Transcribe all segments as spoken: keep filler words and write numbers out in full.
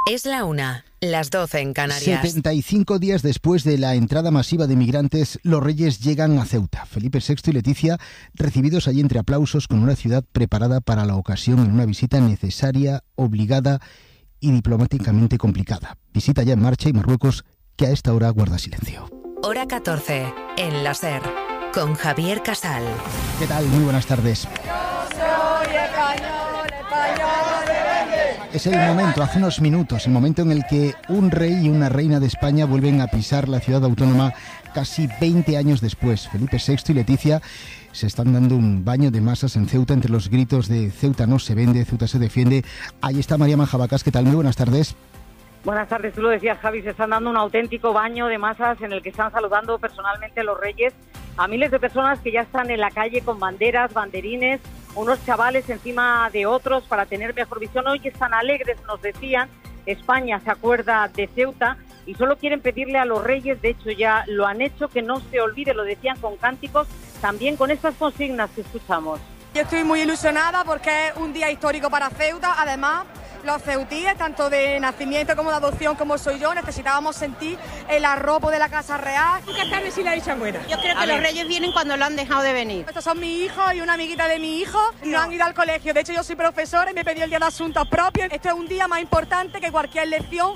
Es la una, las doce en Canarias. setenta y cinco días después de la entrada masiva de migrantes, los Reyes llegan a Ceuta. Felipe sexto y Leticia, recibidos allí entre aplausos con una ciudad preparada para la ocasión en una visita necesaria, obligada y diplomáticamente complicada. Visita ya en marcha y Marruecos, que a esta hora guarda silencio. Hora catorce, en la SER, con Javier Casal. ¿Qué tal? Muy buenas tardes. Yo soy español, español. Es el momento, hace unos minutos, el momento en el que un rey y una reina de España vuelven a pisar la ciudad autónoma casi veinte años después. Felipe sexto y Leticia se están dando un baño de masas en Ceuta entre los gritos de Ceuta no se vende, Ceuta se defiende. Ahí está María Manjabacas, ¿qué tal? Muy buenas tardes. Buenas tardes, tú lo decías, Javi, se están dando un auténtico baño de masas en el que están saludando personalmente los Reyes a miles de personas que ya están en la calle con banderas, banderines, unos chavales encima de otros para tener mejor visión. Hoy están alegres, nos decían, España se acuerda de Ceuta y solo quieren pedirle a los Reyes, de hecho ya lo han hecho, que no se olvide, lo decían con cánticos, también con estas consignas que escuchamos. Yo estoy muy ilusionada porque es un día histórico para Ceuta, además los ceutíes, tanto de nacimiento como de adopción como soy yo, necesitábamos sentir el arropo de la Casa Real. Buenas tardes y la bisabuela. Yo creo que A los ver. Reyes vienen cuando lo han dejado de venir. Estos son mi hijo y una amiguita de mi hijo, no han ido al colegio, de hecho yo soy profesora y me pedí el día de asuntos propios. Este es un día más importante que cualquier lección.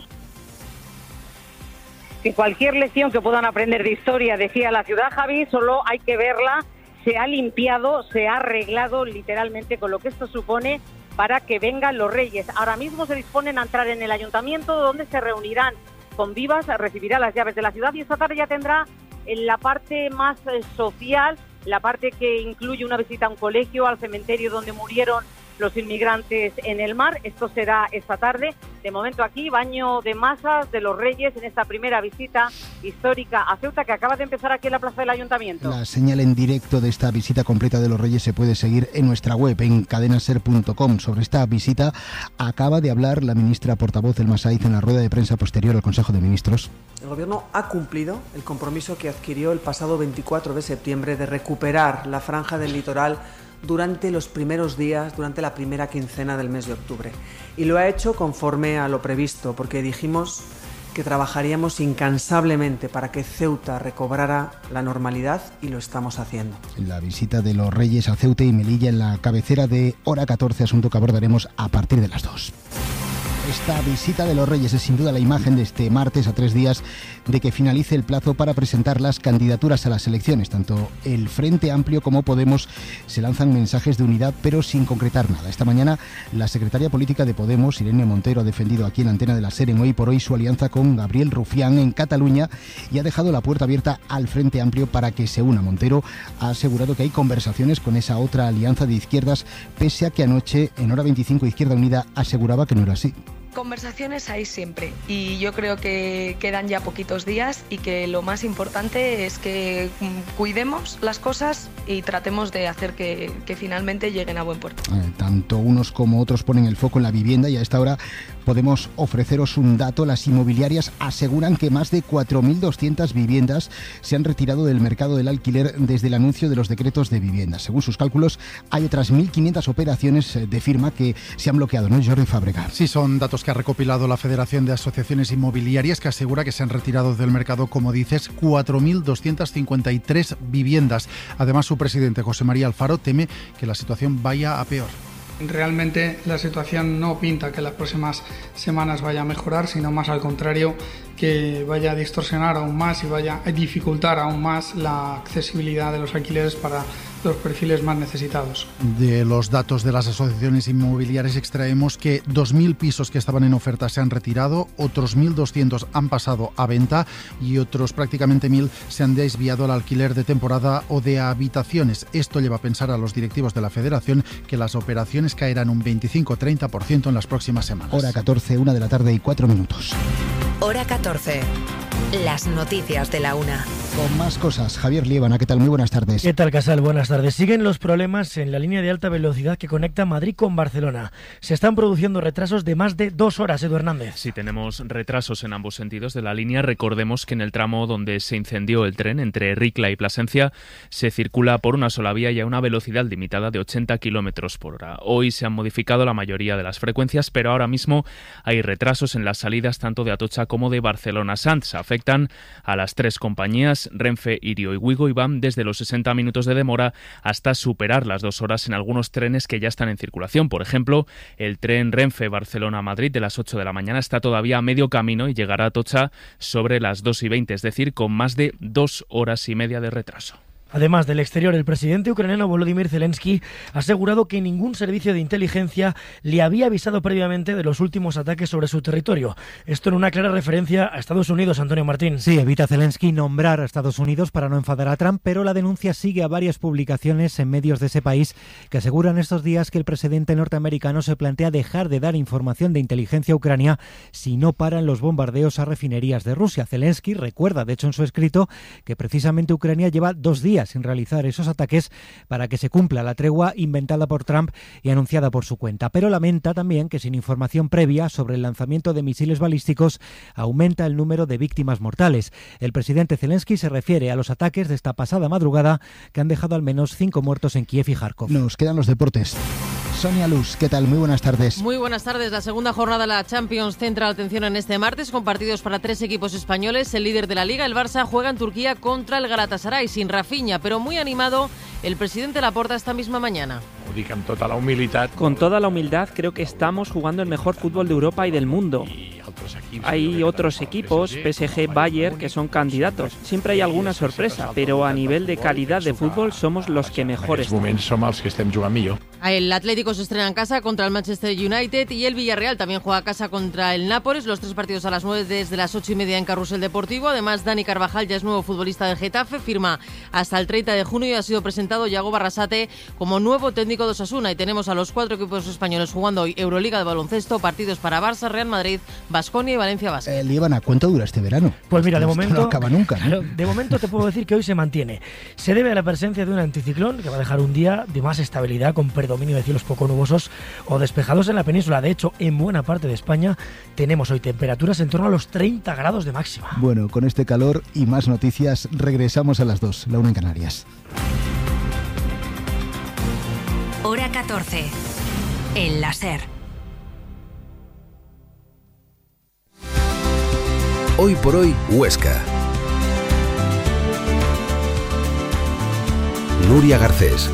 Que cualquier lección que puedan aprender de historia, decía la ciudad, Javi, solo hay que verla, se ha limpiado, se ha arreglado literalmente con lo que esto supone para que vengan los Reyes. Ahora mismo se disponen a entrar en el ayuntamiento donde se reunirán con vivas, recibirá las llaves de la ciudad y esta tarde ya tendrá en la parte más eh, social, la parte que incluye una visita a un colegio, al cementerio donde murieron los inmigrantes en el mar. Esto será esta tarde. De momento aquí, baño de masas de los Reyes en esta primera visita histórica a Ceuta que acaba de empezar aquí en la plaza del Ayuntamiento. La señal en directo de esta visita completa de los Reyes se puede seguir en nuestra web, en cadenaser punto com. Sobre esta visita acaba de hablar la ministra portavoz del Masaiz en la rueda de prensa posterior al Consejo de Ministros. El Gobierno ha cumplido el compromiso que adquirió el pasado veinticuatro de septiembre de recuperar la franja del litoral durante los primeros días, durante la primera quincena del mes de octubre. Y lo ha hecho conforme a lo previsto, porque dijimos que trabajaríamos incansablemente para que Ceuta recobrara la normalidad y lo estamos haciendo. La visita de los Reyes a Ceuta y Melilla en la cabecera de Hora catorce, asunto que abordaremos a partir de las dos. Esta visita de los Reyes es sin duda la imagen de este martes a tres días de que finalice el plazo para presentar las candidaturas a las elecciones. Tanto el Frente Amplio como Podemos se lanzan mensajes de unidad, pero sin concretar nada. Esta mañana la secretaria política de Podemos, Irene Montero, ha defendido aquí en la antena de la SER en Hoy por Hoy su alianza con Gabriel Rufián en Cataluña y ha dejado la puerta abierta al Frente Amplio para que se una. Montero ha asegurado que hay conversaciones con esa otra alianza de izquierdas, pese a que anoche en Hora veinticinco Izquierda Unida aseguraba que no era así. Conversaciones hay siempre y yo creo que quedan ya poquitos días y que lo más importante es que cuidemos las cosas y tratemos de hacer que, que finalmente lleguen a buen puerto. Eh, tanto unos como otros ponen el foco en la vivienda y a esta hora podemos ofreceros un dato. Las inmobiliarias aseguran que más de cuatro mil doscientas viviendas se han retirado del mercado del alquiler desde el anuncio de los decretos de vivienda. Según sus cálculos, hay otras mil quinientas operaciones de firma que se han bloqueado, ¿no, Jordi Fábrega? Sí, son datos que ha recopilado la Federación de Asociaciones Inmobiliarias, que asegura que se han retirado del mercado, como dices, cuatro mil doscientas cincuenta y tres viviendas. Además, su presidente, José María Alfaro, teme que la situación vaya a peor. Realmente la situación no pinta que las próximas semanas vaya a mejorar, sino más al contrario, que vaya a distorsionar aún más y vaya a dificultar aún más la accesibilidad de los alquileres para los perfiles más necesitados. De los datos de las asociaciones inmobiliarias extraemos que dos mil pisos que estaban en oferta se han retirado, otros mil doscientos han pasado a venta y otros prácticamente mil se han desviado al alquiler de temporada o de habitaciones. Esto lleva a pensar a los directivos de la Federación que las operaciones caerán un veinticinco a treinta por ciento en las próximas semanas. Hora catorce, una de la tarde y cuatro minutos. Hora catorce, las noticias de la una. Con más cosas, Javier Liébana, ¿qué tal? Muy buenas tardes. ¿Qué tal, Casal? Buenas tardes. Siguen los problemas en la línea de alta velocidad que conecta Madrid con Barcelona. Se están produciendo retrasos de más de dos horas, Edu Hernández. Sí, tenemos retrasos en ambos sentidos de la línea. Recordemos que en el tramo donde se incendió el tren entre Ricla y Plasencia se circula por una sola vía y a una velocidad limitada de ochenta kilómetros por hora. Hoy se han modificado la mayoría de las frecuencias, pero ahora mismo hay retrasos en las salidas tanto de Atocha como de Barcelona-Sants. Afectan a las tres compañías, Renfe, Irio y Wigo, y van desde los sesenta minutos de demora hasta superar las dos horas en algunos trenes que ya están en circulación. Por ejemplo, el tren Renfe Barcelona-Madrid de las ocho de la mañana está todavía a medio camino y llegará a Atocha sobre las dos y veinte, es decir, con más de dos horas y media de retraso. Además del exterior, el presidente ucraniano Volodymyr Zelensky ha asegurado que ningún servicio de inteligencia le había avisado previamente de los últimos ataques sobre su territorio. Esto en una clara referencia a Estados Unidos, Antonio Martín. Sí, evita Zelensky nombrar a Estados Unidos para no enfadar a Trump, pero la denuncia sigue a varias publicaciones en medios de ese país que aseguran estos días que el presidente norteamericano se plantea dejar de dar información de inteligencia a Ucrania si no paran los bombardeos a refinerías de Rusia. Zelensky recuerda, de hecho, en su escrito, que precisamente Ucrania lleva dos días sin realizar esos ataques para que se cumpla la tregua inventada por Trump y anunciada por su cuenta. Pero lamenta también que sin información previa sobre el lanzamiento de misiles balísticos aumenta el número de víctimas mortales. El presidente Zelensky se refiere a los ataques de esta pasada madrugada que han dejado al menos cinco muertos en Kiev y Kharkov. Nos quedan los deportes. Sonia Luz, ¿qué tal? Muy buenas tardes. Muy buenas tardes. La segunda jornada de la Champions centra la atención en este martes con partidos para tres equipos españoles. El líder de la Liga, el Barça, juega en Turquía contra el Galatasaray sin Rafinha, pero muy animado el presidente Laporta esta misma mañana. Con toda la humildad, creo que estamos jugando el mejor fútbol de Europa y del mundo. Hay otros equipos, P S G, Bayern, que son candidatos. Siempre hay alguna sorpresa, pero a nivel de calidad de fútbol somos los que mejor están. El Atlético se estrena en casa contra el Manchester United y el Villarreal también juega a casa contra el Nápoles. Los tres partidos a las nueve desde las ocho y media en Carrusel Deportivo. Además, Dani Carvajal ya es nuevo futbolista del Getafe, firma hasta el treinta de junio y ha sido presentado Yago Barrasate como nuevo técnico de Osasuna. Y tenemos a los cuatro equipos españoles jugando hoy Euroliga de baloncesto, partidos para Barça, Real Madrid, Baskonia y Valencia Basket. Eh, Líbana, ¿cuánto dura este verano? Pues mira, de Esto momento no acaba nunca, ¿no? Claro, de momento te puedo decir que hoy se mantiene. Se debe a la presencia de un anticiclón que va a dejar un día de más estabilidad con predominio de cielos poco nubosos o despejados en la península. De hecho, en buena parte de España tenemos hoy temperaturas en torno a los treinta grados de máxima. Bueno, con este calor y más noticias regresamos a las dos, la una en Canarias. Hora catorce, en la SER. Hoy por hoy, Huesca. Nuria Garcés.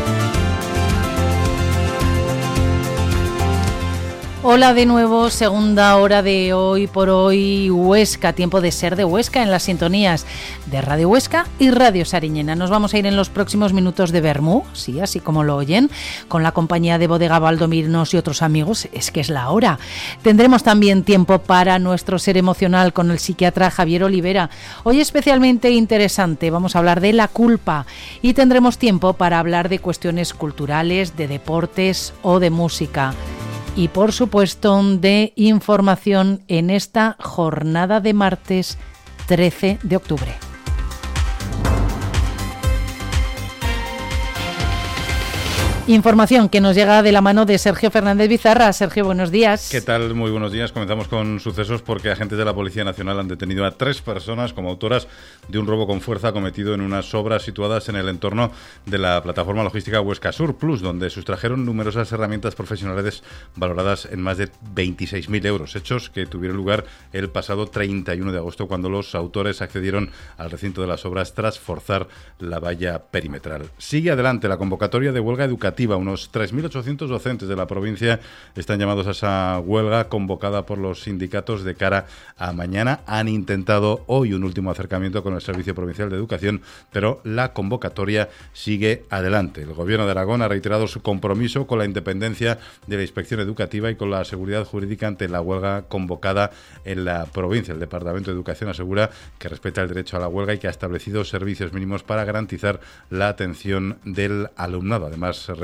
Hola de nuevo, segunda hora de Hoy por Hoy Huesca, tiempo de ser de Huesca en las sintonías de Radio Huesca y Radio Sariñena. Nos vamos a ir en los próximos minutos de Bermú, sí, así como lo oyen, con la compañía de Bodega Valdominos y otros amigos, es que es la hora. Tendremos también tiempo para nuestro ser emocional con el psiquiatra Javier Olivera. Hoy especialmente interesante, vamos a hablar de la culpa y tendremos tiempo para hablar de cuestiones culturales, de deportes o de música. Y por supuesto de información en esta jornada de martes trece de octubre. Información que nos llega de la mano de Sergio Fernández Bizarra. Sergio, buenos días. ¿Qué tal? Muy buenos días. Comenzamos con sucesos porque agentes de la Policía Nacional han detenido a tres personas como autoras de un robo con fuerza cometido en unas obras situadas en el entorno de la plataforma logística Huesca Sur Plus, donde sustrajeron numerosas herramientas profesionales valoradas en más de veintiséis mil euros, hechos que tuvieron lugar el pasado treinta y uno de agosto, cuando los autores accedieron al recinto de las obras tras forzar la valla perimetral. Sigue adelante la convocatoria de huelga educativa. Unos tres mil ochocientos docentes de la provincia están llamados a esa huelga convocada por los sindicatos de cara a mañana. Han intentado hoy un último acercamiento con el Servicio Provincial de Educación, pero la convocatoria sigue adelante. El Gobierno de Aragón ha reiterado su compromiso con la independencia de la inspección educativa y con la seguridad jurídica ante la huelga convocada en la provincia. El Departamento de Educación asegura que respeta el derecho a la huelga y que ha establecido servicios mínimos para garantizar la atención del alumnado. Además,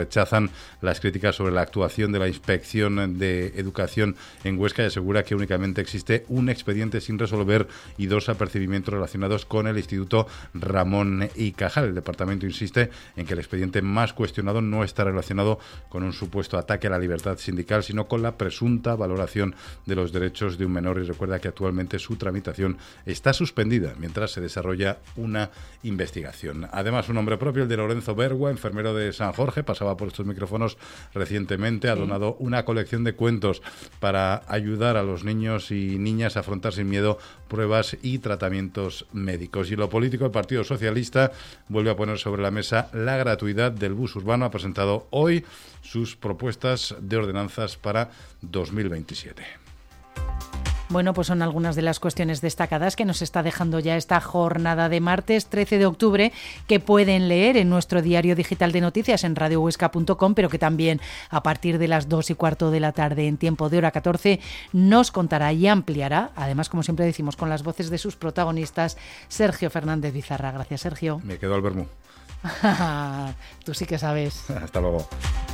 rechazan las críticas sobre la actuación de la Inspección de Educación en Huesca y asegura que únicamente existe un expediente sin resolver y dos apercibimientos relacionados con el Instituto Ramón y Cajal. El departamento insiste en que el expediente más cuestionado no está relacionado con un supuesto ataque a la libertad sindical, sino con la presunta valoración de los derechos de un menor, y recuerda que actualmente su tramitación está suspendida mientras se desarrolla una investigación. Además, un nombre propio, el de Lorenzo Bergua, enfermero de San Jorge, pasaba por estos micrófonos recientemente, ha donado una colección de cuentos para ayudar a los niños y niñas a afrontar sin miedo pruebas y tratamientos médicos. Y en lo político, el Partido Socialista vuelve a poner sobre la mesa la gratuidad del bus urbano. Ha presentado hoy sus propuestas de ordenanzas para dos mil veintisiete. Bueno, pues son algunas de las cuestiones destacadas que nos está dejando ya esta jornada de martes trece de octubre, que pueden leer en nuestro diario digital de noticias en radio huesca punto com, pero que también a partir de las dos y cuarto de la tarde en tiempo de hora catorce nos contará y ampliará, además, como siempre decimos, con las voces de sus protagonistas, Sergio Fernández Bizarra. Gracias, Sergio. Me quedo al vermú. Tú sí que sabes. Hasta luego.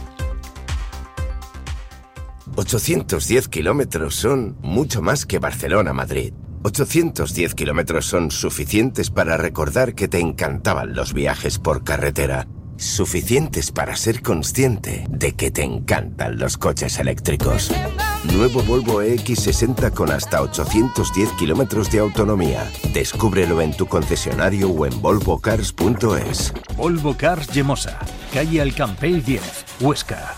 ochocientos diez kilómetros son mucho más que Barcelona-Madrid. ochocientos diez kilómetros son suficientes para recordar que te encantaban los viajes por carretera. Suficientes para ser consciente de que te encantan los coches eléctricos. Nuevo Volvo E X sesenta con hasta ochocientos diez kilómetros de autonomía. Descúbrelo en tu concesionario o en volvo cars punto es. Volvo Cars Llemosa, calle Alcampell diez, Huesca.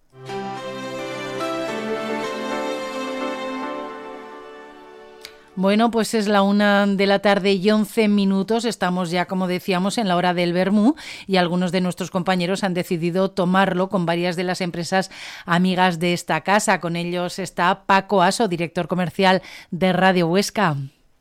Bueno, pues es la una de la tarde y once minutos. Estamos ya, como decíamos, en la hora del vermú y algunos de nuestros compañeros han decidido tomarlo con varias de las empresas amigas de esta casa. Con ellos está Paco Aso, director comercial de Radio Huesca.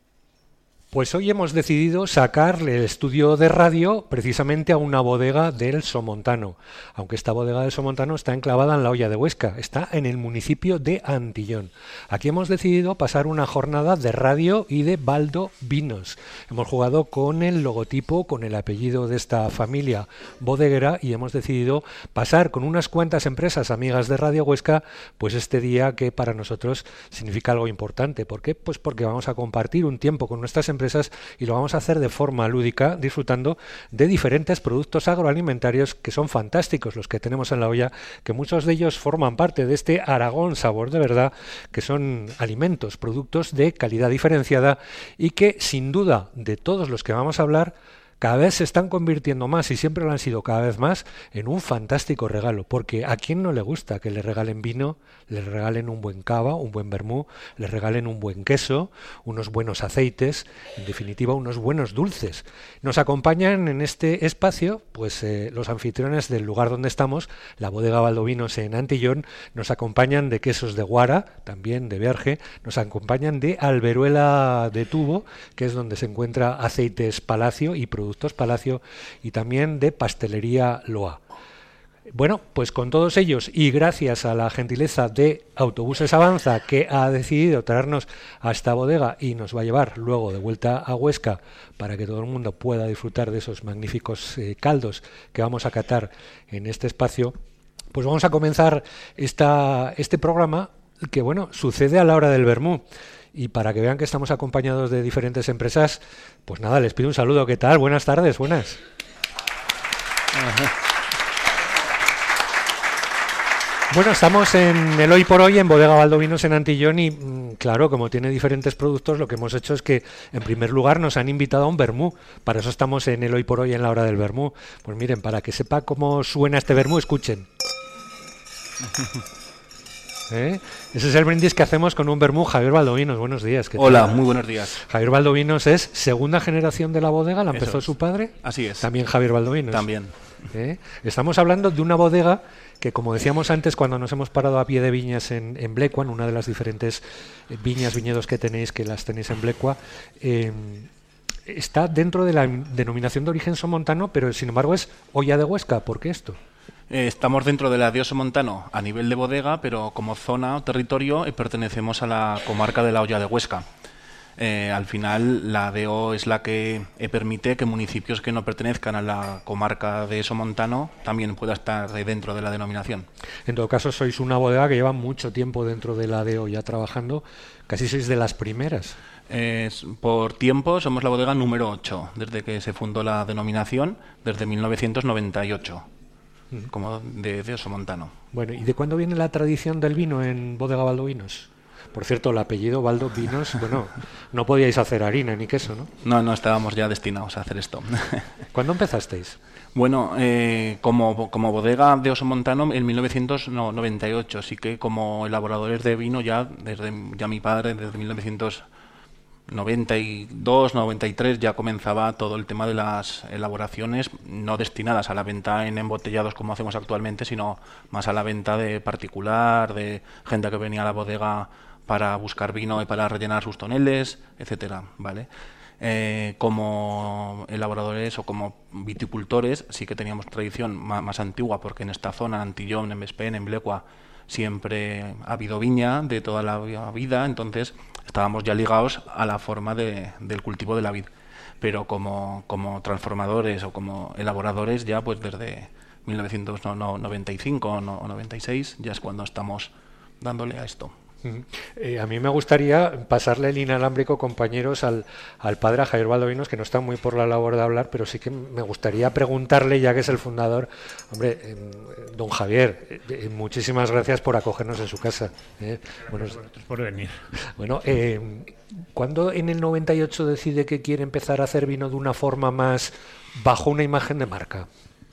Pues hoy hemos decidido sacar el estudio de radio precisamente a una bodega del Somontano, aunque esta bodega del Somontano está enclavada en la Hoya de Huesca, está en el municipio de Antillón. Aquí hemos decidido pasar una jornada de radio y de Baldo Vinos. Hemos jugado con el logotipo, con el apellido de esta familia bodeguera y hemos decidido pasar con unas cuantas empresas amigas de Radio Huesca, pues este día que para nosotros significa algo importante. ¿Por qué? Pues porque vamos a compartir un tiempo con nuestras empresas empresas y lo vamos a hacer de forma lúdica, disfrutando de diferentes productos agroalimentarios que son fantásticos los que tenemos en la olla, que muchos de ellos forman parte de este Aragón Sabor de Verdad, que son alimentos, productos de calidad diferenciada y que sin duda de todos los que vamos a hablar cada vez se están convirtiendo más, y siempre lo han sido cada vez más, en un fantástico regalo, porque ¿a quién no le gusta que le regalen vino, le regalen un buen cava, un buen vermú, le regalen un buen queso, unos buenos aceites, en definitiva unos buenos dulces? Nos acompañan en este espacio pues eh, los anfitriones del lugar donde estamos, la bodega Baldo Vinos en Antillón, nos acompañan de quesos de Guara, también de Berge, nos acompañan de Alberuela de Tubo, que es donde se encuentra Aceites Palacio y productos Productos Palacio, y también de Pastelería Loa. Bueno, pues con todos ellos y gracias a la gentileza de Autobuses Avanza, que ha decidido traernos a esta bodega y nos va a llevar luego de vuelta a Huesca para que todo el mundo pueda disfrutar de esos magníficos eh, caldos que vamos a catar en este espacio, pues vamos a comenzar esta, este programa que, bueno, sucede a la hora del vermú. Y para que vean que estamos acompañados de diferentes empresas, pues nada, les pido un saludo. ¿Qué tal? Buenas tardes, buenas. Ajá. Bueno, estamos en el Hoy por Hoy, en Bodega Baldo Vinos en Antillón y, claro, como tiene diferentes productos, lo que hemos hecho es que, en primer lugar, nos han invitado a un vermú. Para eso estamos en el Hoy por Hoy, en la hora del vermú. Pues miren, para que sepa cómo suena este vermú, escuchen. ¿Eh? Ese es el brindis que hacemos con un vermú. Javier Baldo Vinos, buenos días. Hola, muy buenos días. Javier Baldo Vinos es segunda generación de la bodega, la empezó es. su padre. Así es. También Javier Baldo Vinos. También. ¿Eh? Estamos hablando de una bodega que, como decíamos antes, cuando nos hemos parado a pie de viñas en, en Blecua, en una de las diferentes viñas, viñedos que tenéis, que las tenéis en Blecua, eh, está dentro de la denominación de origen somontano, pero sin embargo es Hoya de Huesca. ¿Por qué esto? Eh, estamos dentro de la Dios Somontano a nivel de bodega, pero como zona o territorio eh, pertenecemos a la comarca de la Hoya de Huesca. Eh, al final, la D O es la que eh, permite que municipios que no pertenezcan a la comarca de Somontano también puedan estar dentro de la denominación. En todo caso, sois una bodega que lleva mucho tiempo dentro de la D O ya trabajando, casi sois de las primeras. Eh, por tiempo, somos la bodega número ocho, desde que se fundó la denominación, desde mil novecientos noventa y ocho, mm. como de, de Somontano. Bueno, ¿y de cuándo viene la tradición del vino en Bodega Valdovinos? Por cierto, el apellido Valdovinos, bueno, no podíais hacer harina ni queso, ¿no? No, no estábamos ya destinados a hacer esto. ¿Cuándo empezasteis? Bueno, eh, como, como bodega de Somontano en mil novecientos noventa y ocho, así que como elaboradores de vino ya desde ya mi padre desde mil novecientos noventa y dos, noventa y tres ya comenzaba todo el tema de las elaboraciones no destinadas a la venta en embotellados como hacemos actualmente, sino más a la venta de particular, de gente que venía a la bodega para buscar vino y para rellenar sus toneles, etcétera, ¿vale? Eh, como elaboradores o como viticultores sí que teníamos tradición más, más antigua, porque en esta zona, en Antillón, en Vespén, en Blecua, siempre ha habido viña de toda la vida, entonces estábamos ya ligados a la forma de, del cultivo de la vid. Pero como, como transformadores o como elaboradores ya pues desde mil novecientos noventa y cinco o noventa y seis ya es cuando estamos dándole a esto. Eh, a mí me gustaría pasarle el inalámbrico, compañeros, al, al padre Javier Valdovinos, que no está muy por la labor de hablar, pero sí que me gustaría preguntarle, ya que es el fundador. Hombre, eh, don Javier, eh, muchísimas gracias por acogernos en su casa. Eh. Bueno, vosotros por venir. Bueno, eh, ¿cuándo en el noventa y ocho decide que quiere empezar a hacer vino de una forma más bajo una imagen de marca?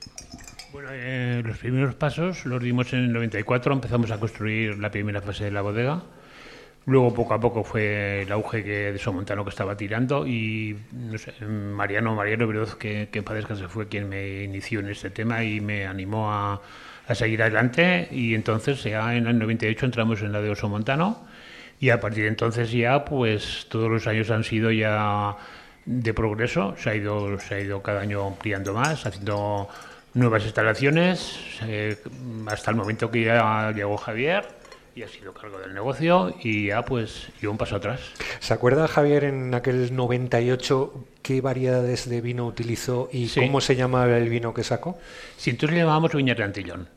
Bueno, eh, los primeros pasos los dimos en el noventa y cuatro, empezamos a construir la primera fase de la bodega. Luego, poco a poco, fue el auge que, de Somontano que estaba tirando y, no sé, Mariano, Mariano Veloz, que, que en paz descanse, fue quien me inició en este tema y me animó a, a seguir adelante. Y entonces, ya en el noventa y ocho, entramos en la de Somontano y a partir de entonces ya, pues, todos los años han sido ya de progreso. Se ha ido, se ha ido cada año ampliando más, haciendo nuevas instalaciones, eh, hasta el momento que ya llegó Javier y ha sido cargo del negocio y ya pues dio un paso atrás. ¿Se acuerda, Javier, en aquel noventa y ocho qué variedades de vino utilizó y sí. cómo se llamaba el vino que sacó? Sí, entonces le llamábamos Viñas de Antillón.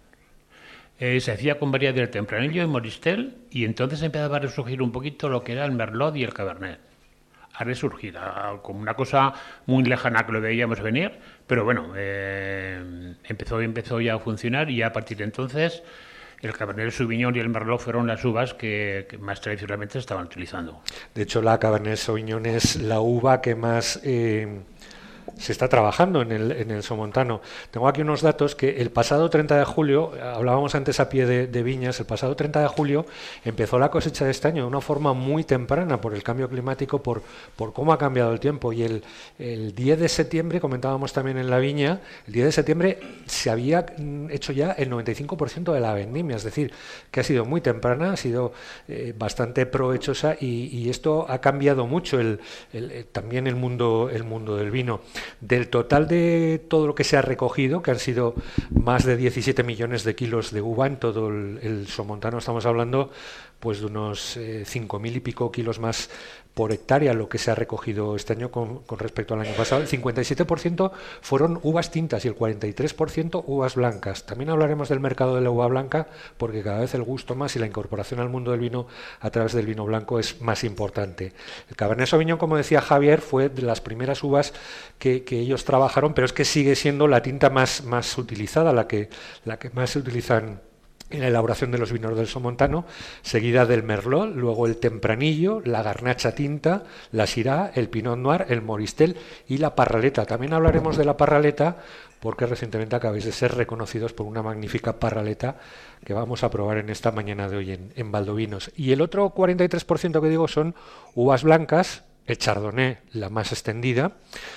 Eh, se hacía con variedades del Tempranillo y Moristel y entonces empezaba a resurgir un poquito lo que era el Merlot y el Cabernet. A resurgir, a, como una cosa muy lejana que lo veíamos venir, pero bueno, eh, empezó, empezó ya a funcionar y ya a partir de entonces el Cabernet Sauvignon y el Merlot fueron las uvas que, que más tradicionalmente se estaban utilizando. De hecho, la Cabernet Sauvignon es la uva que más eh, se está trabajando en el, en el Somontano. Tengo aquí unos datos que el pasado treinta de julio, hablábamos antes a pie de, de viñas, el pasado treinta de julio empezó la cosecha de este año de una forma muy temprana por el cambio climático, por, por cómo ha cambiado el tiempo. Y el, el diez de septiembre, comentábamos también en la viña, el diez de septiembre se había hecho ya el noventa y cinco por ciento de la vendimia, es decir, que ha sido muy temprana, ha sido eh, bastante provechosa y, y esto ha cambiado mucho el, el, el, también el mundo, el mundo del vino. Del total de todo lo que se ha recogido, que han sido más de diecisiete millones de kilos de uva en todo el, el Somontano, estamos hablando pues de unos eh, cinco mil y pico kilos más por hectárea lo que se ha recogido este año con, con respecto al año pasado. El cincuenta y siete por ciento fueron uvas tintas y el cuarenta y tres por ciento uvas blancas. También hablaremos del mercado de la uva blanca porque cada vez el gusto más y la incorporación al mundo del vino a través del vino blanco es más importante. El Cabernet Sauvignon, como decía Javier, fue de las primeras uvas que, que ellos trabajaron, pero es que sigue siendo la tinta más, más utilizada, la que, la que más se utilizan en la elaboración de los vinos del Somontano, seguida del Merlot, luego el Tempranillo, la Garnacha tinta, la Syrah, el Pinot Noir, el Moristel y la Parraleta. También hablaremos de la Parraleta porque recientemente acabáis de ser reconocidos por una magnífica Parraleta que vamos a probar en esta mañana de hoy en, en Valdovinos. Y el otro cuarenta y tres por ciento que digo son uvas blancas, el Chardonnay, la más extendida,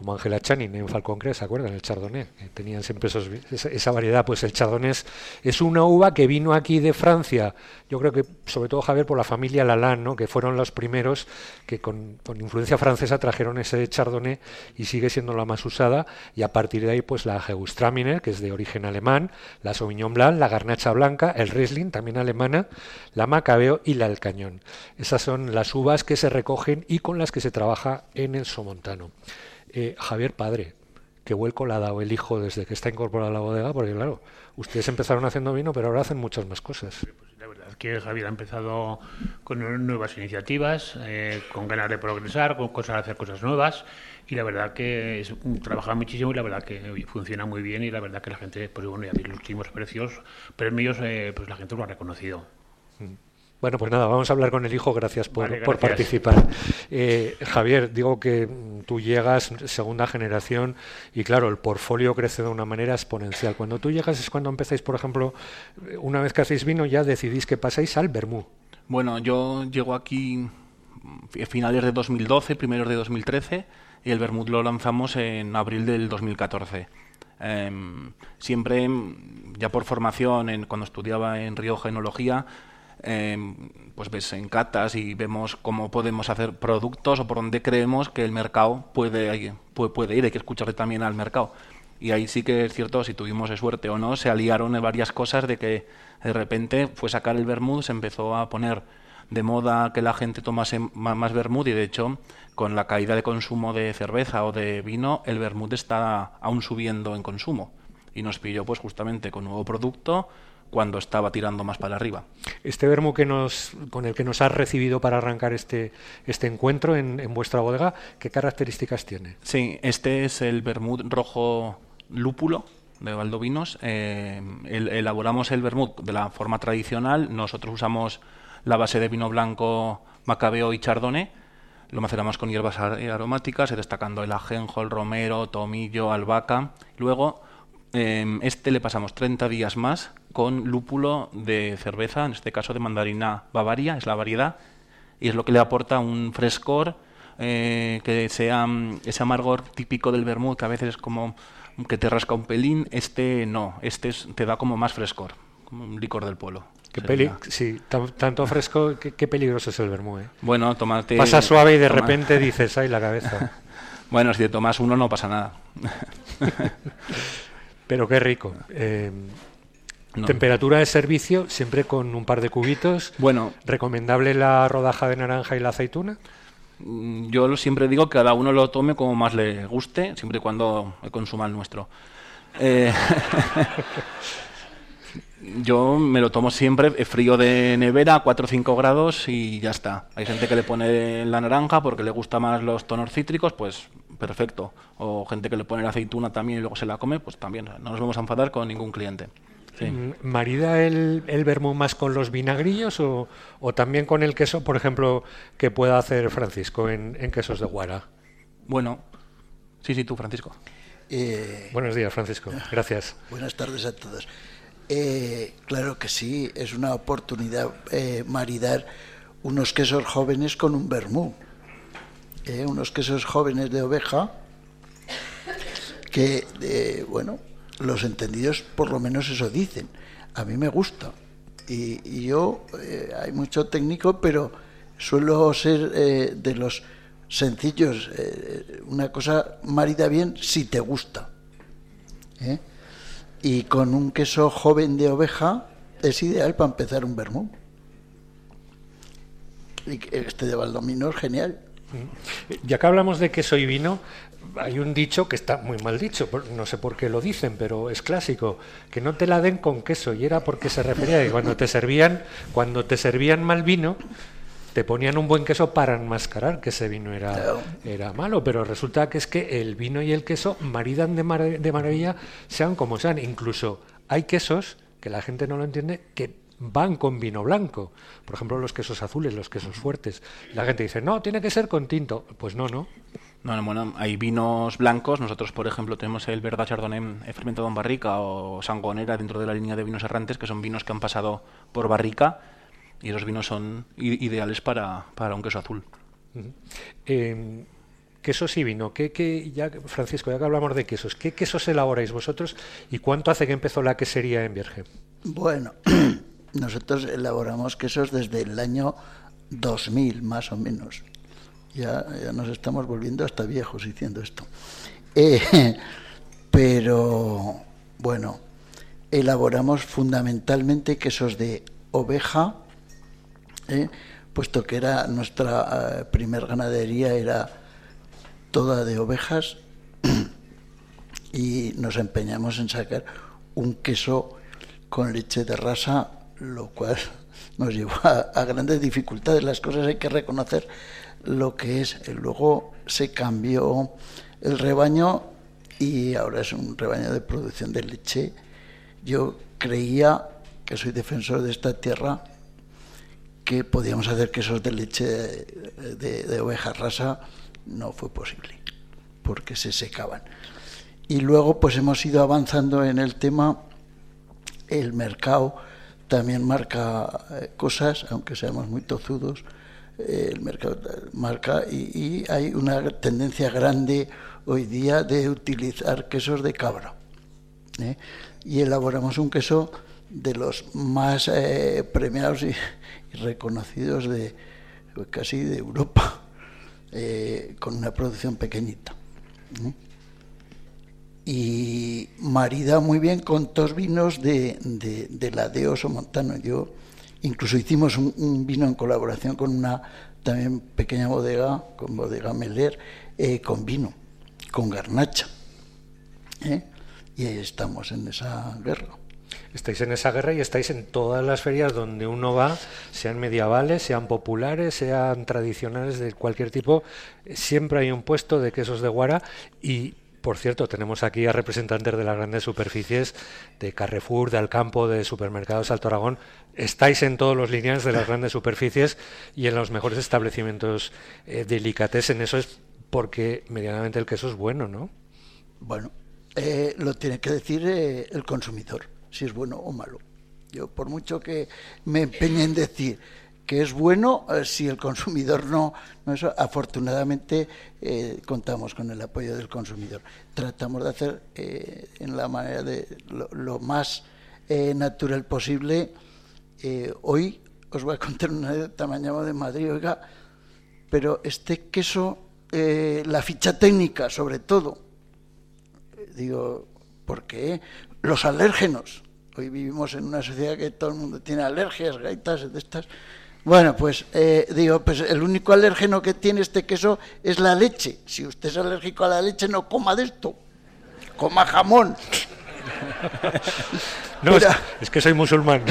como Ángela Channing en Falcon Crest, ¿se acuerdan? El Chardonnay, que tenían siempre esos, esa, esa variedad. Pues el Chardonnay es, es una uva que vino aquí de Francia, yo creo que sobre todo, Javier, por la familia Lalande, ¿no? Que fueron los primeros que con, con influencia francesa trajeron ese Chardonnay y sigue siendo la más usada, y a partir de ahí pues la Gewürztraminer, que es de origen alemán, la Sauvignon Blanc, la Garnacha Blanca, el Riesling, también alemana, la Macabeo y la Alcañón. Esas son las uvas que se recogen y con las que se trabaja en el Somontano. Eh, Javier, padre, ¿qué vuelco le ha dado el hijo desde que está incorporado a la bodega? Porque claro, ustedes empezaron haciendo vino, pero ahora hacen muchas más cosas. La verdad es que Javier ha empezado con nuevas iniciativas, eh, con ganas de progresar, con cosas de hacer cosas nuevas, y la verdad que es, trabaja muchísimo y la verdad que oye, funciona muy bien, y la verdad que la gente, pues bueno, ya los últimos precios, premios, eh, pues la gente lo ha reconocido. Bueno, pues nada, vamos a hablar con el hijo, gracias por, Vale, gracias. por participar. Eh, Javier, digo que tú llegas segunda generación y claro, el portfolio crece de una manera exponencial. Cuando tú llegas es cuando empezáis, por ejemplo, una vez que hacéis vino ya decidís que pasáis al vermú. Bueno, yo llego aquí a finales de dos mil doce, primeros de dos mil trece, y el vermut lo lanzamos en abril del dos mil catorce. Eh, siempre, ya por formación, en, cuando estudiaba en Rioja Enología, Eh, pues ves en catas y vemos cómo podemos hacer productos o por dónde creemos que el mercado puede, puede, puede ir, hay que escucharle también al mercado. Y ahí sí que es cierto, si tuvimos suerte o no, se aliaron varias cosas de que de repente fue sacar el vermut, se empezó a poner de moda que la gente tomase más, más vermut, y de hecho con la caída de consumo de cerveza o de vino, el vermut está aún subiendo en consumo y nos pilló pues justamente con nuevo producto cuando estaba tirando más para arriba. Este vermú que nos, con el que nos has recibido para arrancar este, este encuentro en, en vuestra bodega, ¿qué características tiene? Sí, este es el vermut rojo lúpulo de Valdovinos. Eh, el, elaboramos el vermut de la forma tradicional. Nosotros usamos la base de vino blanco, Macabeo y Chardonnay. Lo maceramos con hierbas aromáticas, destacando el ajenjo, el romero, tomillo, albahaca. Luego, eh, este le pasamos treinta días más con lúpulo de cerveza, en este caso de mandarina Bavaria, es la variedad, y es lo que le aporta un frescor, eh, que sea ese amargor típico del vermut, que a veces es como que te rasca un pelín. Este no, este es, te da como más frescor, como un licor del pueblo. Qué peli sí, tanto fresco, qué, qué peligroso es el vermú, ¿eh? Bueno, tomate... Pasa suave y de toma. repente dices, ¡ay, la cabeza! Bueno, si te tomas uno no pasa nada. Pero qué rico. Eh, No. Temperatura de servicio, siempre con un par de cubitos. Bueno. ¿Recomendable la rodaja de naranja y la aceituna? Yo siempre digo que cada uno lo tome como más le guste, siempre y cuando consuma el nuestro. Eh, yo me lo tomo siempre frío de nevera, a cuatro o cinco grados, y ya está. Hay gente que le pone la naranja porque le gustan más los tonos cítricos, pues perfecto. O gente que le pone la aceituna también y luego se la come, pues también. No nos vamos a enfadar con ningún cliente. Sí. ¿Marida el, el vermú más con los vinagrillos o, o también con el queso, por ejemplo, que pueda hacer Francisco en, en quesos de Guara? Bueno, sí, sí, tú, Francisco. Eh, Buenos días, Francisco. Gracias. Buenas tardes a todos. Eh, claro que sí, es una oportunidad eh, maridar unos quesos jóvenes con un vermú. Eh, unos quesos jóvenes de oveja que, eh, bueno... los entendidos por lo menos eso dicen. A mí me gusta y, y yo eh, hay mucho técnico, pero suelo ser eh, de los sencillos. Eh, una cosa marida bien si te gusta, ¿eh? Y con un queso joven de oveja es ideal para empezar un vermú. Y este de Valdomino es genial. Ya que hablamos de queso y vino, hay un dicho que está muy mal dicho, no sé por qué lo dicen, pero es clásico, que no te la den con queso, y era porque se refería a que cuando te servían, cuando te servían mal vino, te ponían un buen queso para enmascarar que ese vino era, era malo, pero resulta que es que el vino y el queso maridan de, mar de maravilla, sean como sean. Incluso hay quesos, que la gente no lo entiende, que van con vino blanco. Por ejemplo, los quesos azules, los quesos fuertes. La gente dice, no, tiene que ser con tinto. Pues no, no. No, no, bueno, hay vinos blancos. Nosotros, por ejemplo, tenemos el Verdad Chardonnay fermentado en barrica o Sangonera dentro de la línea de vinos errantes, que son vinos que han pasado por barrica, y los vinos son ideales para, para un queso azul. Uh-huh. eh, quesos y vino. ¿Qué, qué, ya, Francisco, ya que hablamos de quesos, ¿qué quesos elaboráis vosotros y cuánto hace que empezó la quesería en Vierge? Bueno, nosotros elaboramos quesos desde el año dos mil, más o menos. Ya, ya nos estamos volviendo hasta viejos diciendo esto. Eh, pero, bueno, elaboramos fundamentalmente quesos de oveja, eh, puesto que era nuestra uh, primer ganadería era toda de ovejas, y nos empeñamos en sacar un queso con leche de rasa, lo cual nos llevó a, a grandes dificultades. Las cosas hay que reconocer lo que es. Luego se cambió el rebaño y ahora es un rebaño de producción de leche. Yo creía, que soy defensor de esta tierra, que podíamos hacer quesos de leche de, de, de oveja rasa. No fue posible, porque se secaban. Y luego pues hemos ido avanzando en el tema. El mercado también marca eh, cosas, aunque seamos muy tozudos. Eh, el mercado marca y, y hay una tendencia grande hoy día de utilizar quesos de cabra, ¿eh? Y elaboramos un queso de los más eh, premiados y, y reconocidos de pues, casi de Europa, eh, con una producción pequeñita, ¿eh? Y marida muy bien con dos vinos de, de, de la Deo Somontano. Yo incluso hicimos un, un vino en colaboración con una también pequeña bodega, con Bodega Meller, eh, con vino, con garnacha, ¿eh? Y ahí estamos en esa guerra. Estáis en esa guerra y estáis en todas las ferias donde uno va, sean medievales, sean populares, sean tradicionales de cualquier tipo, siempre hay un puesto de quesos de Guara. Y por cierto, tenemos aquí a representantes de las grandes superficies, de Carrefour, de Alcampo, de Supermercados Alto Aragón. Estáis en todos los lineales de las grandes superficies y en los mejores establecimientos eh, delicatessen. Eso es porque medianamente el queso es bueno, ¿no? Bueno, eh, lo tiene que decir eh, el consumidor, si es bueno o malo. Yo, por mucho que me empeñe en decir que es bueno, eh, si el consumidor no, no eso, afortunadamente eh, contamos con el apoyo del consumidor. Tratamos de hacer eh, en la manera de lo, lo más eh, natural posible. Eh, hoy os voy a contar una anécdota, me han llamado de Madrid, oiga, pero este queso, eh, la ficha técnica sobre todo, eh, digo, ¿por qué? Los alérgenos. Hoy vivimos en una sociedad que todo el mundo tiene alergias, gaitas de estas. Bueno, pues eh, digo, pues el único alérgeno que tiene este queso es la leche. Si usted es alérgico a la leche, no coma de esto, coma jamón. No, es, es que soy musulmán.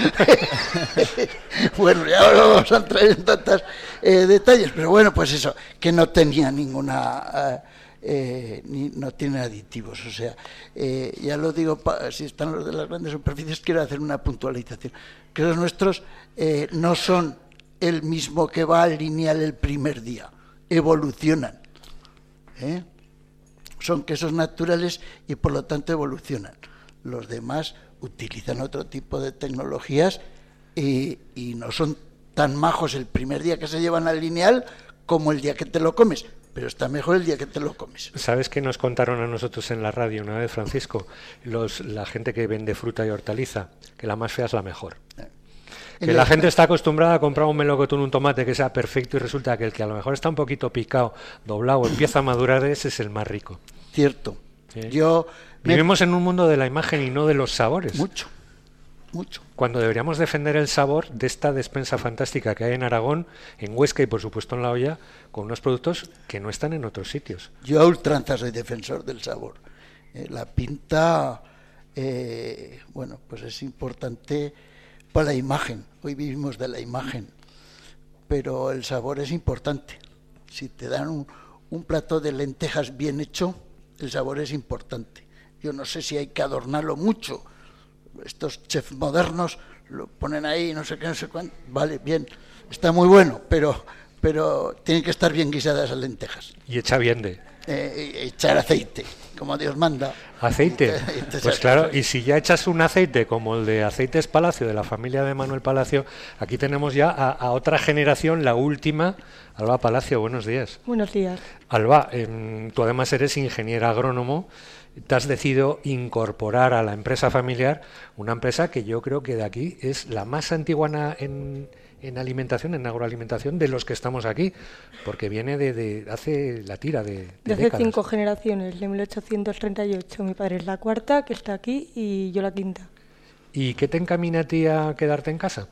Bueno, ya no vamos a entrar en tantos eh, detalles, pero bueno, pues eso, que no tenía ninguna, eh, ni, no tiene aditivos, o sea, eh, ya lo digo, pa, si están los de las grandes superficies, quiero hacer una puntualización, que los nuestros eh, no son el mismo que va al lineal el primer día, evolucionan, ¿eh? Son quesos naturales y por lo tanto evolucionan. Los demás utilizan otro tipo de tecnologías y, y no son tan majos el primer día que se llevan al lineal como el día que te lo comes, pero está mejor el día que te lo comes. ¿Sabes qué nos contaron a nosotros en la radio una vez, Francisco? Los, la gente que vende fruta y hortaliza, que la más fea es la mejor. Eh. Que la gente está acostumbrada a comprar un melocotón, un tomate que sea perfecto y resulta que el que a lo mejor está un poquito picado, doblado, empieza a madurar, ese es el más rico. Cierto. ¿Sí? Yo Vivimos me... en un mundo de la imagen y no de los sabores. Mucho, mucho. Cuando deberíamos defender el sabor de esta despensa fantástica que hay en Aragón, en Huesca y por supuesto en La Hoya, con unos productos que no están en otros sitios. Yo a ultranza soy defensor del sabor. Eh, la pinta, eh, bueno, pues es importante para la imagen. Hoy vivimos de la imagen, pero el sabor es importante. Si te dan un, un plato de lentejas bien hecho, el sabor es importante. Yo no sé si hay que adornarlo mucho. Estos chefs modernos lo ponen ahí, no sé qué, no sé cuánto. Vale, bien, está muy bueno, pero pero tienen que estar bien guisadas las lentejas. Y echa bien de... Eh, echar aceite, como Dios manda. ¿Aceite? Pues claro, y si ya echas un aceite como el de Aceites Palacio, de la familia de Manuel Palacio, aquí tenemos ya a, a otra generación, la última. Alba Palacio, buenos días. Buenos días. Alba, eh, tú además eres ingeniera agrónomo, te has decidido incorporar a la empresa familiar, una empresa que yo creo que de aquí es la más antigua en... en alimentación, en agroalimentación, de los que estamos aquí, porque viene de, de hace la tira de, de, de hace décadas. cinco generaciones, de mil ochocientos treinta y ocho. Mi padre es la cuarta, que está aquí, y yo la quinta. ¿Y qué te encamina a ti a quedarte en casa?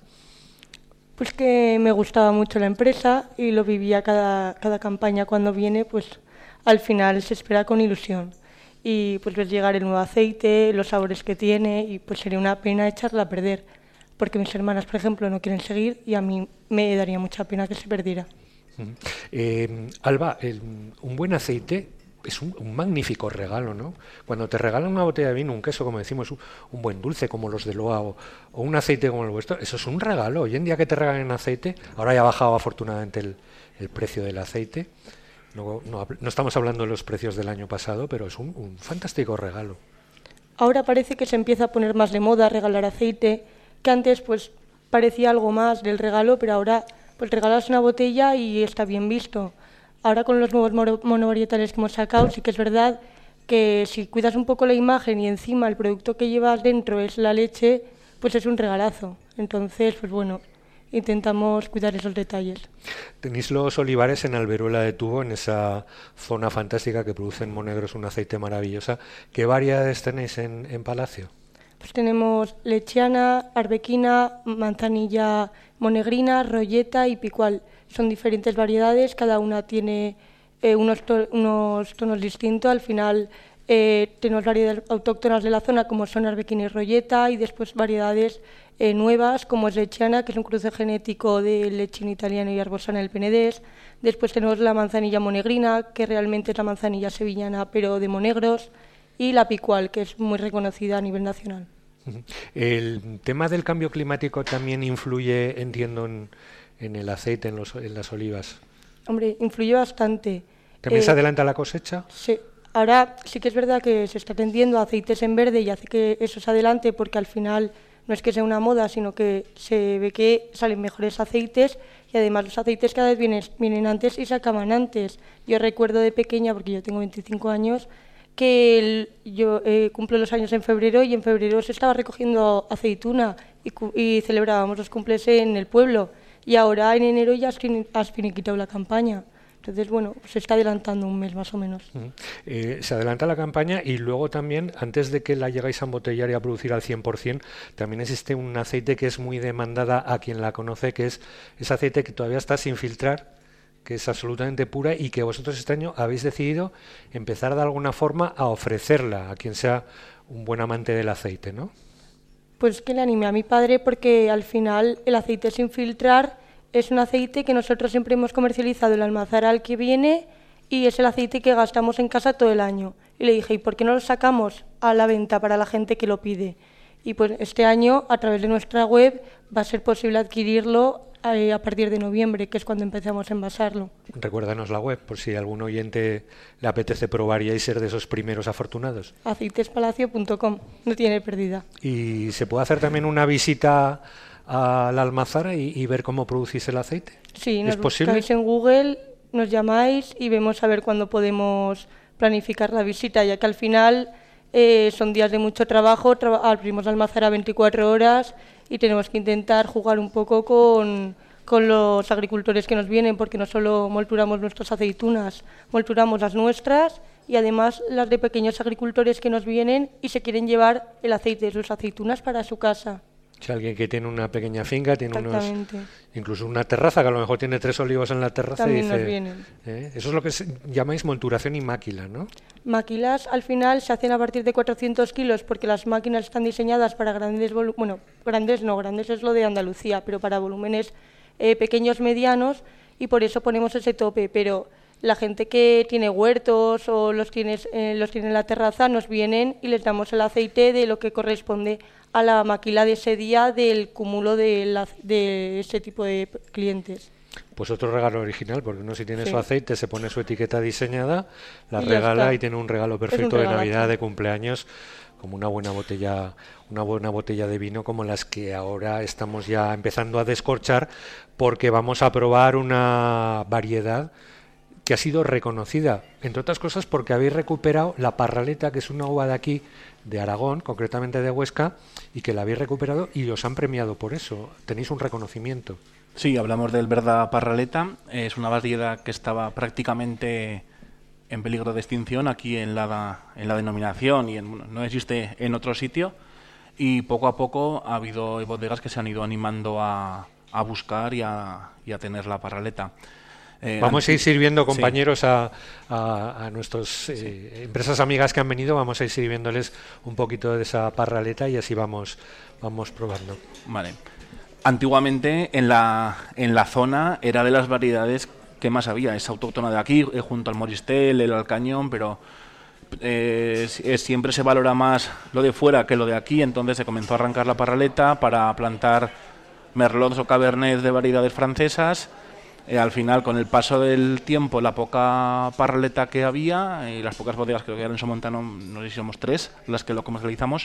Pues que me gustaba mucho la empresa y lo vivía cada, cada campaña cuando viene, pues al final se espera con ilusión. Y pues ves llegar el nuevo aceite, los sabores que tiene, y pues sería una pena echarla a perder, porque mis hermanas, por ejemplo, no quieren seguir y a mí me daría mucha pena que se perdiera. Uh-huh. eh, Alba, el, un buen aceite es un, un magnífico regalo, ¿no? Cuando te regalan una botella de vino, un queso, como decimos, un, un buen dulce como los de Loa o, o un aceite como el vuestro, eso es un regalo. Hoy en día que te regalen aceite, ahora ya ha bajado afortunadamente el, el precio del aceite, no, no, no estamos hablando de los precios del año pasado, pero es un, un fantástico regalo. Ahora parece que se empieza a poner más de moda regalar aceite, que antes pues parecía algo más del regalo, pero ahora pues regalas una botella y está bien visto. Ahora con los nuevos monovarietales que hemos sacado, sí que es verdad que si cuidas un poco la imagen y encima el producto que llevas dentro es la leche, pues es un regalazo. Entonces, pues bueno, intentamos cuidar esos detalles. Tenéis los olivares en Alberuela de Tubo, en esa zona fantástica que produce en Monegros un aceite maravilloso. ¿Qué variedades tenéis en, en Palacio? Pues tenemos lechiana, arbequina, manzanilla monegrina, rolleta y picual. Son diferentes variedades, cada una tiene eh, unos, to unos tonos distintos. Al final eh, tenemos variedades autóctonas de la zona como son arbequina y rolleta, y después variedades eh, nuevas como es lechiana, que es un cruce genético de lechino italiano y arbosana del Penedés. Después tenemos la manzanilla monegrina, que realmente es la manzanilla sevillana pero de Monegros, y la picual, que es muy reconocida a nivel nacional. El tema del cambio climático también influye, entiendo, en, en el aceite, en, los, en las olivas. Hombre, influye bastante. ¿También eh, se adelanta la cosecha? Sí. Ahora sí que es verdad que se está tendiendo a aceites en verde y hace que eso se adelante, porque al final no es que sea una moda, sino que se ve que salen mejores aceites, y además los aceites cada vez vienen, vienen antes y se acaban antes. Yo recuerdo de pequeña, porque yo tengo veinticinco años, que el, yo eh, cumplo los años en febrero, y en febrero se estaba recogiendo aceituna y, y celebrábamos los cumples en el pueblo, y ahora en enero ya has, has finiquitado la campaña. Entonces, bueno, se está adelantando un mes más o menos. Uh-huh. eh, se adelanta la campaña, y luego también, antes de que la llegáis a embotellar y a producir al cien por cien, también existe un aceite que es muy demandada a quien la conoce, que es ese aceite que todavía está sin filtrar, que es absolutamente pura, y que vosotros este año habéis decidido empezar de alguna forma a ofrecerla a quien sea un buen amante del aceite, ¿no? Pues que le animé a mi padre, porque al final el aceite sin filtrar es un aceite que nosotros siempre hemos comercializado en el almazara al que viene, y es el aceite que gastamos en casa todo el año. Y le dije, ¿y por qué no lo sacamos a la venta para la gente que lo pide? Y pues este año, a través de nuestra web, va a ser posible adquirirlo a partir de noviembre, que es cuando empezamos a envasarlo. Recuérdanos la web, por si algún oyente le apetece probar y ser de esos primeros afortunados. aceitespalacio punto com, no tiene pérdida. ¿Y se puede hacer también una visita a la almazara y, y ver cómo producís el aceite? Sí, nos ¿Es posible? buscáis en Google, nos llamáis y vemos a ver cuándo podemos planificar la visita, ya que al final eh, son días de mucho trabajo, traba abrimos la almazara veinticuatro horas, y tenemos que intentar jugar un poco con, con los agricultores que nos vienen, porque no solo molturamos nuestras aceitunas, molturamos las nuestras y además las de pequeños agricultores que nos vienen y se quieren llevar el aceite de sus aceitunas para su casa. Si alguien que tiene una pequeña finca, tiene unos, incluso una terraza, que a lo mejor tiene tres olivos en la terraza, también y dice, nos vienen. ¿eh? Eso es lo que se, llamáis molturación y máquila, ¿no? Maquilas al final se hacen a partir de cuatrocientos kilos, porque las máquinas están diseñadas para grandes volúmenes, bueno, grandes no, grandes es lo de Andalucía, pero para volúmenes eh, pequeños, medianos, y por eso ponemos ese tope. Pero la gente que tiene huertos o los tiene, eh, los tiene en la terraza nos vienen y les damos el aceite de lo que corresponde a la maquila de ese día del cúmulo de, la, de ese tipo de clientes. Pues otro regalo original, porque uno si tiene Sí. su aceite se pone su etiqueta diseñada, la Y ya regala está. y tiene un regalo Es perfecto un de regalazo. Navidad, de cumpleaños, como una buena botella, una buena botella de vino como las que ahora estamos ya empezando a descorchar, porque vamos a probar una variedad que ha sido reconocida, entre otras cosas porque habéis recuperado la parraleta, que es una uva de aquí, de Aragón, concretamente de Huesca, y que la habéis recuperado y os han premiado por eso. Tenéis un reconocimiento. Sí, hablamos del Verda Parraleta. Es una variedad que estaba prácticamente en peligro de extinción aquí en la, en la denominación y en, bueno, no existe en otro sitio. Y poco a poco ha habido bodegas que se han ido animando a, a buscar y a, y a tener la parraleta. Eh, Vamos a ir sirviendo, sí. compañeros, a, a, a nuestras eh, empresas amigas que han venido, vamos a ir sirviéndoles un poquito de esa parraleta y así vamos, vamos probando. Vale. Antiguamente en la, en la zona era de las variedades que más había. Es autóctona de aquí, eh, junto al Moristel, el Alcañón, pero eh, eh, siempre se valora más lo de fuera que lo de aquí. Entonces se comenzó a arrancar la parraleta para plantar merlots o cabernets de variedades francesas. Eh, al final, con el paso del tiempo, la poca parraleta que había y eh, las pocas bodegas que había en Somontano, no sé si somos tres las que lo comercializamos,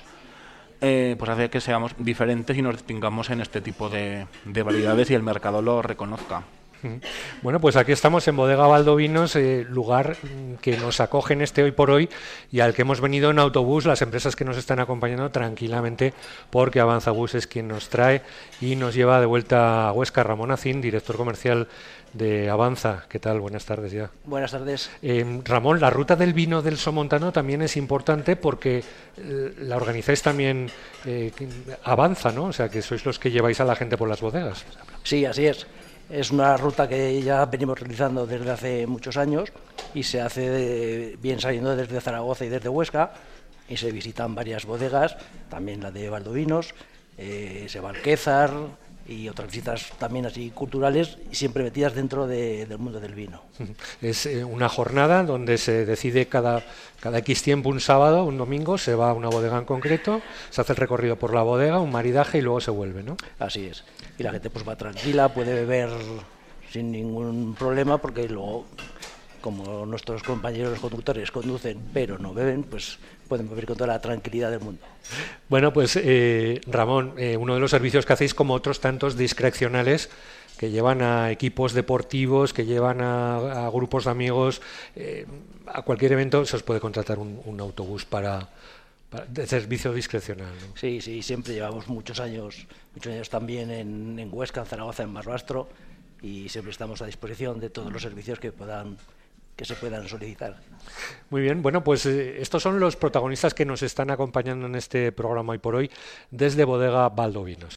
eh, pues hace que seamos diferentes y nos distingamos en este tipo de, de variedades y el mercado lo reconozca. Bueno, pues aquí estamos en Bodega Valdovinos, eh, lugar que nos acoge en este Hoy por Hoy y al que hemos venido en autobús, las empresas que nos están acompañando tranquilamente, porque Avanza Bus es quien nos trae y nos lleva de vuelta a Huesca. Ramón Acín, director comercial de Avanza. ¿Qué tal? Buenas tardes ya. Buenas tardes. Eh, Ramón, la ruta del vino del Somontano también es importante porque eh, la organizáis también eh, Avanza, ¿no? O sea, que sois los que lleváis a la gente por las bodegas. Sí, así es. Es una ruta que ya venimos realizando desde hace muchos años y se hace de, bien saliendo desde Zaragoza y desde Huesca, y se visitan varias bodegas, también la de Valdovinos, eh, se va al Quézar y otras visitas también así culturales, y siempre metidas dentro de, del mundo del vino. Es eh, una jornada donde se decide cada, cada X tiempo, un sábado, un domingo, se va a una bodega en concreto, se hace el recorrido por la bodega, un maridaje y luego se vuelve, ¿no? Así es. Y la gente pues va tranquila, puede beber sin ningún problema, porque luego, como nuestros compañeros conductores conducen pero no beben, pues pueden beber con toda la tranquilidad del mundo. Bueno, pues eh, Ramón, eh, uno de los servicios que hacéis, como otros tantos discrecionales, que llevan a equipos deportivos, que llevan a, a grupos de amigos, eh, a cualquier evento se os puede contratar un, un autobús para, para de servicio discrecional, ¿no? Sí, sí, siempre llevamos muchos años, muchos años también en, en Huesca, en Zaragoza, en Barbastro, y siempre estamos a disposición de todos los servicios que puedan que se puedan solicitar. Muy bien, bueno, pues eh, estos son los protagonistas que nos están acompañando en este programa Hoy por Hoy desde Bodega Valdovinos.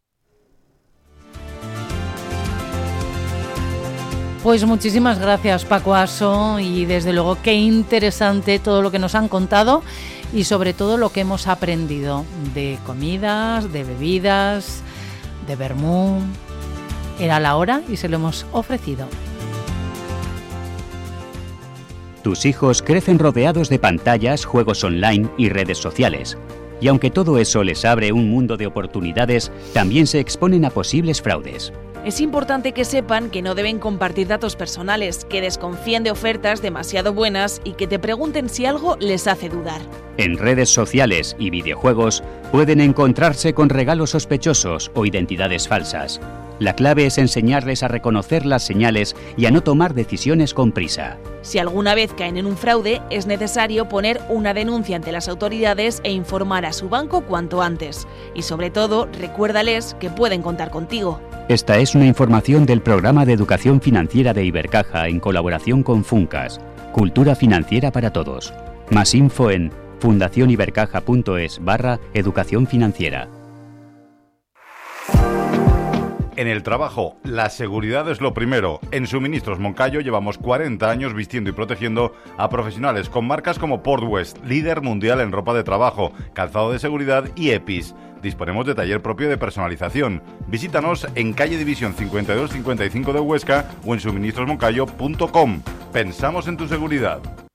Pues muchísimas gracias, Paco Aso, y desde luego qué interesante todo lo que nos han contado y sobre todo lo que hemos aprendido de comidas, de bebidas, de vermú. Era la hora y se lo hemos ofrecido. Tus hijos crecen rodeados de pantallas, juegos online y redes sociales. Y aunque todo eso les abre un mundo de oportunidades, también se exponen a posibles fraudes. Es importante que sepan que no deben compartir datos personales, que desconfíen de ofertas demasiado buenas y que te pregunten si algo les hace dudar. En redes sociales y videojuegos pueden encontrarse con regalos sospechosos o identidades falsas. La clave es enseñarles a reconocer las señales y a no tomar decisiones con prisa. Si alguna vez caen en un fraude, es necesario poner una denuncia ante las autoridades e informar a su banco cuanto antes. Y sobre todo, recuérdales que pueden contar contigo. Esta es una información del Programa de Educación Financiera de Ibercaja en colaboración con Funcas, Cultura Financiera para Todos. Más info en fundacionibercaja.es barra educación financiera. En el trabajo, la seguridad es lo primero. En Suministros Moncayo llevamos cuarenta años vistiendo y protegiendo a profesionales con marcas como Port West, líder mundial en ropa de trabajo, calzado de seguridad y EPIs. Disponemos de taller propio de personalización. Visítanos en calle División cincuenta y dos cincuenta y cinco de Huesca o en suministros moncayo punto com. Pensamos en tu seguridad.